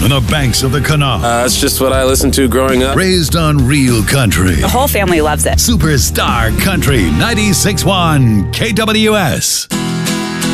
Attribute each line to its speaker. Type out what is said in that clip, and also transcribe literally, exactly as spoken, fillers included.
Speaker 1: on the banks of the Kanawha.
Speaker 2: Uh, that's just what I listened to growing up.
Speaker 1: Raised on real country.
Speaker 3: The whole family loves it.
Speaker 1: Superstar Country ninety-six point one K W S.